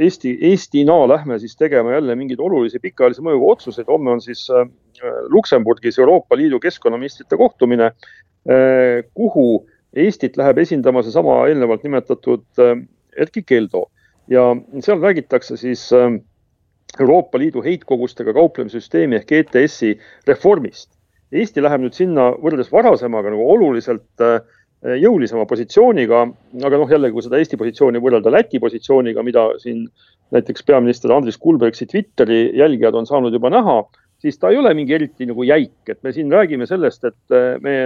Speaker 1: siis tegema jälle mingeid olulisi pikaajalise mõjuga otsuseid. Homme on siis Luksemburgis Euroopa Liidu keskkonnaministrite kohtumine, kuhu Eestit läheb esindama see sama eelnevalt nimetatud Erkki Keldo. Ja seal räägitakse siis Euroopa Liidu heitkogustega kauplemissüsteemi ehk ETS-i reformist. Eesti läheb nüüd sinna võrreldes varasemaga oluliselt jõulisema positsiooniga, aga jälle, kui seda Eesti positsiooni võrrelda Läti positsiooniga, mida siin näiteks peaminister Andris Kulbergsi Twitteri jälgijad on saanud juba näha, siis ta ei ole mingi eriti jäik. Et me siin räägime sellest, et me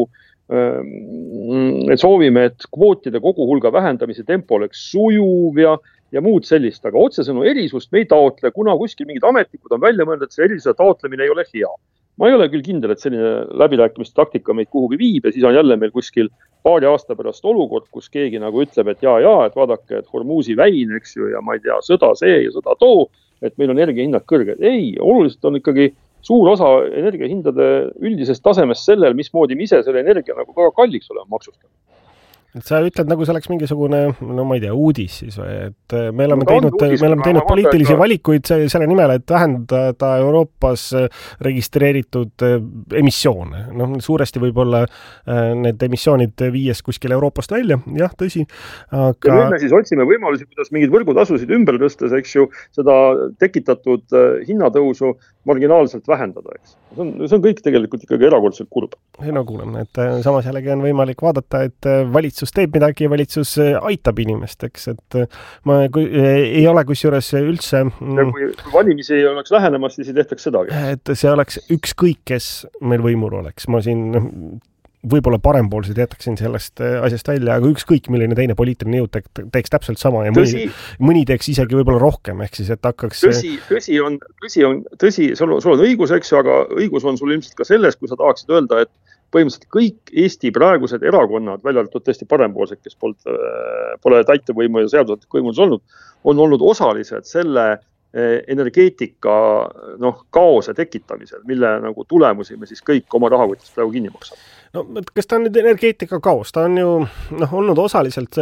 Speaker 1: et soovime, et kvootide koguhulga vähendamise tempo oleks sujuv ja muud sellist, aga otsesõnu erisust me ei taotle, kuna kuskil mingid ametnikud on välja mõelnud, et see erisuse taotlemine ei ole hea. Ma ei ole küll kindel, et selline läbirääkimiste taktika meid kuhugi viib ja siis on jälle meil kuskil paari aasta pärast olukord, kus keegi ütleb, et et vaadake, et Hormuzi väin, eks ju, ja ma ei tea, sõda see ja sõda too, et meil on energiahinnad kõrged. Ei, oluliselt on ikkagi suur osa energiahindade üldisest tasemest sellel, mismoodi me ise selle energia väga kalliks oleme maksustanud.
Speaker 2: Sa ütled, nagu see oleks mingisugune, no ma ei tea, uudis siis või, et me oleme teinud poliitilisi valikuid selle nimel, et vähendada Euroopas registreeritud emissioone. Noh, suuresti võib-olla need emissioonid viies kuskil Euroopast välja, jah, tõsi.
Speaker 1: Aga... Ja nüüd me siis otsime võimalusi, kuidas mingid võrgutasusid ümber tõstes, eks ju, seda tekitatud hinnatõusu marginaalselt vähendada, eks. See on kõik tegelikult ikkagi erakordselt kurb.
Speaker 2: No kuuleme, et samas jällegi on võimalik vaadata, et valitsus teeb midagi ja valitsus aitab inimesteks, et ei ole kusjuures üldse...
Speaker 1: Ja kui valimisi ei oleks lähenemas, siis ei tehtaks sedagi.
Speaker 2: Et see oleks ükskõik, kes meil võimul oleks. Ma siin võib-olla parempoolsed jätaksin sellest asjast välja, aga ükskõik milline teine poliitiline jõud teeks täpselt sama ja mõni teeks isegi võib-olla rohkem, ehk siis, et hakkaks... Tõsi, sul on õigus, eks ju, aga õigus on sul ilmselt ka selles, kui sa tahaksid öelda, et põhimõtteliselt kõik Eesti praegused erakonnad, välja arvatud tõesti parempoolsed, kes pole täitevvõimu ja seadusandliku võimulus olnud, on olnud osalised selle energeetika kaose tekitamisel, mille nagu tulemusi me siis kõik oma rahakotist praegu kinni maksame. No, kas ta on nüüd energeetika kaos? Ta on ju olnud osaliselt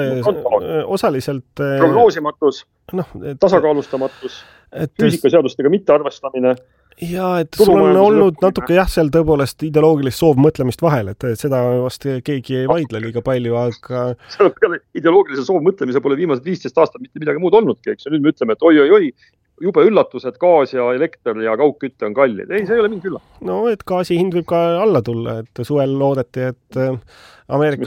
Speaker 1: prognoosimatus, tasakaalustamatus, füüsikaseadustega mittearvestamine.
Speaker 2: Ja, et sul on olnud natuke seal tõepoolest ideoloogilist soovmõtlemist vahel, et seda vast keegi ei vaidle liiga palju, aga...
Speaker 1: Seal peale ideoloogilise soovmõtlemise pole viimased 15 aastat mitte midagi muud olnudki, eks. Ja nüüd me ütleme, et oi, jube üllatus, et gaas ja elekter ja kaugkütte on kallid. Ei, see ei ole mingi üllatus.
Speaker 2: No, et gaasi hind võib ka alla tulla, et suvel loodeti, et Ameerika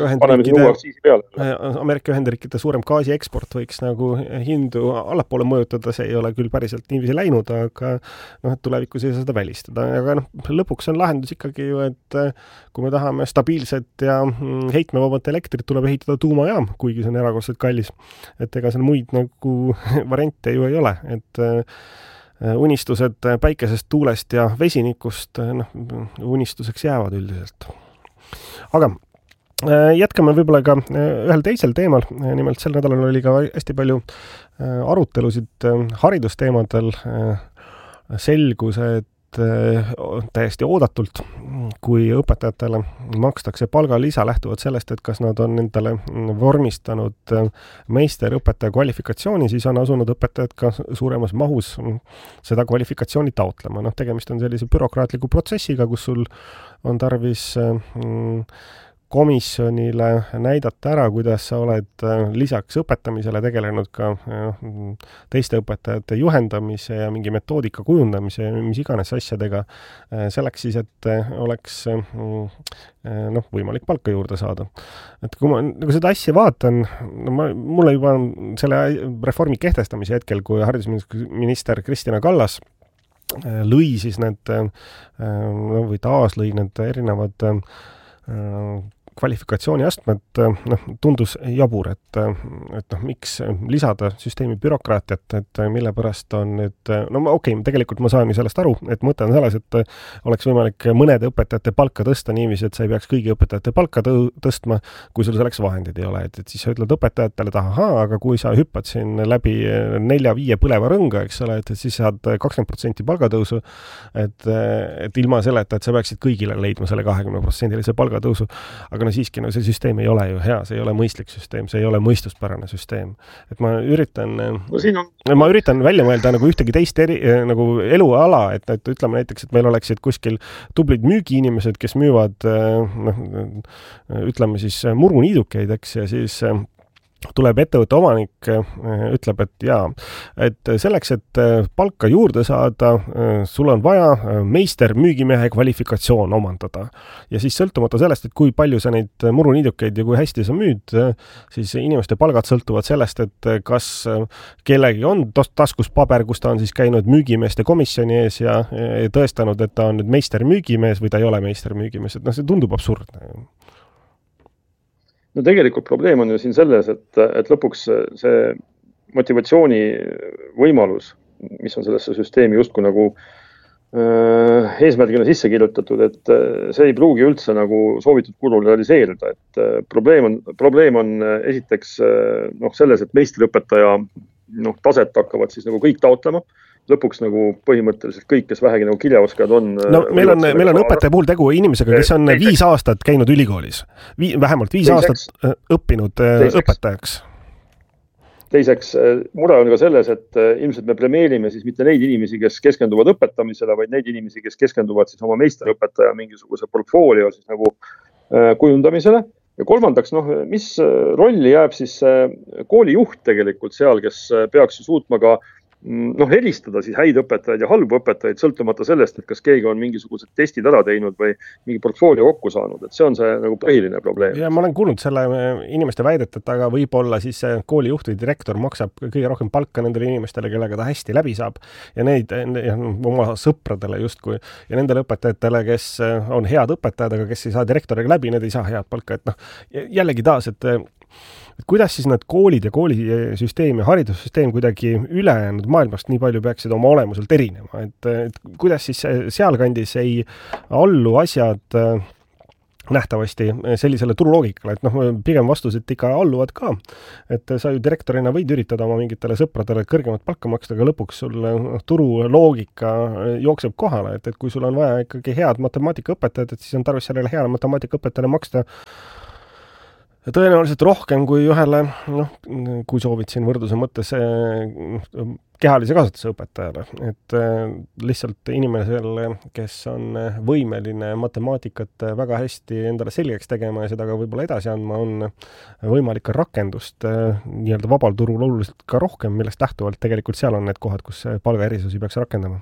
Speaker 2: Ühendriikide suurem gaasi eksport võiks nagu hindu allapoole mõjutada, see ei ole küll päriselt niiviisi läinud, aga et tulevikus ei saa seda välistada. Aga lõpuks on lahendus ikkagi ju, et kui me tahame stabiilset ja heitmevabat elektrit, tuleb ehitada tuumajaam, kuigi see on erakordselt kallis. Et ega seal muid nagu variante ju ei ole, et unistused päikesest, tuulest ja vesinikust unistuseks jäävad üldiselt. Aga jätkame võib-olla ka ühel teisel teemal, nimelt sel nädalal oli ka hästi palju arutelusid haridusteemadel, selgus, et täiesti oodatult, kui õpetajatele makstakse palgalisa lähtuvalt sellest, et kas nad on endale vormistanud meisterõpetaja kvalifikatsiooni, siis on asunud õpetajad ka suuremas mahus seda kvalifikatsiooni taotlema. Tegemist on sellise bürokraatliku protsessiga, kus sul on tarvis komisjonile näidata ära, kuidas sa oled lisaks õpetamisele tegelenud ka teiste õpetajate juhendamise ja mingi metoodika kujundamise ja mis iganes asjadega. Selleks siis, et oleks võimalik palka juurde saada. Et kui ma seda asja vaatan, mulle juba selle reformi kehtestamise hetkel, kui haridusminister Kristina Kallas lõi siis need, või taas lõi need erinevad kvalifikatsiooniastmed tundus jabur, et miks lisada süsteemi bürokraatiat, et mille pärast on nüüd, tegelikult ma saan ju sellest aru, et mõte on selles, et oleks võimalik mõnede õpetajate palka tõsta niiviisi, et sa ei peaks kõigi õpetajate palka tõstma, kui sul selleks vahendid ei ole, et siis sa ütled õpetajatele, et aga kui sa hüppad siin läbi 4-5 põleva rõnga, eks ole, et siis saad 20% palgatõusu, et ilma selleta, et sa peaksid kõigile leidma selle 20% palgatõusu, aga siiski see süsteem ei ole ju hea, see ei ole mõistlik süsteem, see ei ole mõistuspärane süsteem. Et ma üritan välja mõelda nagu ühtegi teist nagu eluala, et ütleme näiteks, et meil oleksid kuskil tublid müügiinimesed, kes müüvad ütleme siis muruniidukeid, eks, ja siis tuleb ettevõtte omanik, ütleb, et selleks, et palka juurde saada, sul on vaja meister müügimehe kvalifikatsioon omandada. Ja siis sõltumata sellest, et kui palju sa neid muruniidukeid ja kui hästi sa müüd, siis inimeste palgad sõltuvad sellest, et kas kellegi on taskus paber, kus ta on siis käinud müügimeeste komisjoni ees ja tõestanud, et ta on nüüd meister müügimees või ta ei ole meister müügimees. Et see tundub absurdne.
Speaker 1: No tegelikult probleem on ju siin selles, et lõpuks see motivatsiooni võimalus, mis on sellesse süsteemi justkui nagu eesmärgina sisse kirjutatud, et see ei pruugi üldse nagu soovitud kulul realiseerida. Et probleem on esiteks selles, et meistriõpetaja taset hakkavad siis nagu kõik taotlema lõpuks nagu põhimõtteliselt kõik, kes vähegi nagu kirjaoskajad on.
Speaker 2: No meil on õpetaja puhul tegu inimesega, kes on 5 aastat käinud ülikoolis. Vähemalt 5 aastat õppinud õpetajaks.
Speaker 1: Teiseks, mure on ka selles, et ilmselt me premeerime siis mitte neid inimesi, kes keskenduvad õpetamisele, vaid neid inimesi, kes keskenduvad siis oma meisterõpetaja mingisuguse portfoolio siis nagu kujundamisele. Ja kolmandaks, mis rolli jääb siis koolijuht tegelikult seal, kes peaks suutma ka eristada siis häid õpetajaid ja halbu õpetajaid, sõltumata sellest, et kas keegi on mingisugused testid ära teinud või mingi portfoolio kokku saanud, et see on see nagu põhiline probleem.
Speaker 2: Ja ma olen kuulnud selle inimeste väidet, et aga võib-olla siis koolijuht või direktor maksab kõige rohkem palka nendele inimestele, kellega ta hästi läbi saab ja neid oma sõpradele justkui ja nendele õpetajatele, kes on head õpetajad, aga kes ei saa direktoriga läbi, need ei saa head palka, et jällegi taas, et kuidas siis need koolid ja koolisüsteem ja haridussüsteem kuidagi ülejäänud maailmast nii palju peaksid oma olemuselt erinema, et kuidas siis sealkandis ei allu asjad nähtavasti sellisele turuloogikale, et pigem vastused ikka alluvad ka, et sa ju direktorina võid üritada oma mingitele sõpradele kõrgemat palka maksta, aga lõpuks sul turuloogika jookseb kohale, et kui sul on vaja ikkagi head matemaatikaõpetajad, et siis on tarvis sellele heale matemaatikaõpetajale maksta tõenäoliselt rohkem kui ühele, kui soovid siin võrdluse mõttes kehalise kasvatuse õpetajale, et lihtsalt inimesel, kes on võimeline matemaatikat väga hästi endale selgeks tegema ja seda ka võib-olla edasi andma, on võimalik ka rakendust nii-öelda vabal turul oluliselt ka rohkem, millest lähtuvalt tegelikult seal on need kohad, kus palgaerisusi peaks rakendama.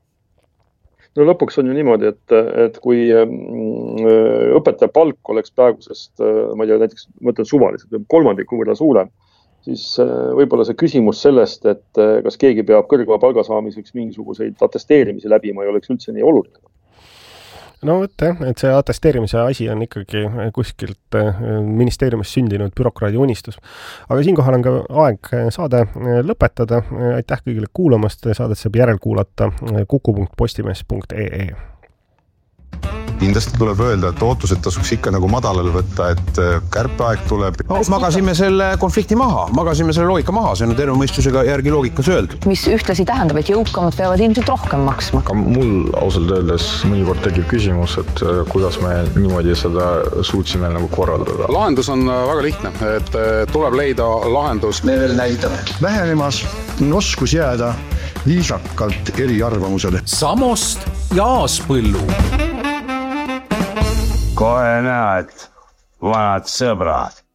Speaker 1: No lõpuks on ju niimoodi, et kui õpetaja palk oleks praegusest, ma ei tea, näiteks mõtlen suvaliselt, 3% võrra suurem, siis võib-olla see küsimus sellest, et kas keegi peab kõrgema palga saamiseks mingisuguseid atesteerimisi läbima ei oleks üldse nii oluline.
Speaker 2: No et see atesteerimise asi on ikkagi kuskilt ministeeriumis sündinud bürokraadi unistus. Aga siinkohal on ka aeg saade lõpetada. Aitäh kõigile kuulamast. Saadet saab järelkuulata kuku.postimees.ee.
Speaker 14: Kindlasti tuleb öelda, et ootused tasuks ikka nagu madalal võtta, et kärpeaeg tuleb.
Speaker 15: Magasime selle konflikti maha, magasime selle loogika maha, see on terve mõistusega järgi loogikas öeldud.
Speaker 16: Mis ühtlasi tähendab, et jõukamad peavad ilmselt rohkem maksma.
Speaker 17: Aga mul ausalt öeldes mõnikord tekib küsimus, et kuidas me niimoodi seda suutsime nagu korraldada.
Speaker 18: Lahendus on väga lihtne, et tuleb leida lahendus.
Speaker 19: Me veel näitame. Vähenemas on oskus jääda viisakalt eri arvamusele.
Speaker 8: Samost ja Aaspõllu.
Speaker 20: Kohe näed, vanad sõbrad.